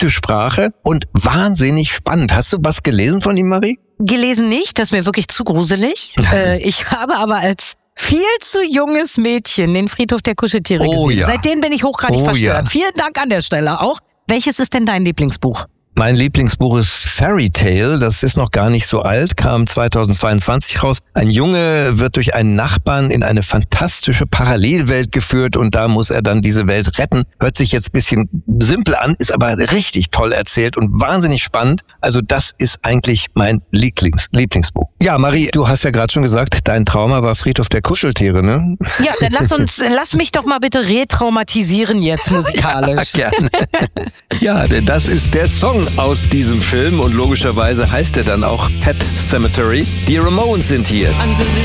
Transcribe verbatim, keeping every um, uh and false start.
gute Sprache und wahnsinnig spannend. Hast du was gelesen von ihm, Marie? Gelesen nicht, das ist mir wirklich zu gruselig. äh, ich habe aber als viel zu junges Mädchen den Friedhof der Kuscheltiere oh, gesehen. Ja. Seitdem bin ich hochgradig oh, verstört. Ja. Vielen Dank an der Stelle auch. Welches ist denn dein Lieblingsbuch? Mein Lieblingsbuch ist Fairy Tale, das ist noch gar nicht so alt, kam zweitausendzweiundzwanzig raus. Ein Junge wird durch einen Nachbarn in eine fantastische Parallelwelt geführt und da muss er dann diese Welt retten. Hört sich jetzt ein bisschen simpel an, ist aber richtig toll erzählt und wahnsinnig spannend. Also das ist eigentlich mein Lieblings- Lieblingsbuch. Ja, Marie, du hast ja gerade schon gesagt, dein Trauma war Friedhof der Kuscheltiere, ne? Ja, dann lass uns, lass mich doch mal bitte retraumatisieren jetzt musikalisch. Ja, gerne. Ja, denn das ist der Song aus diesem Film und logischerweise heißt er dann auch Pet Cemetery. Die Ramones sind hier.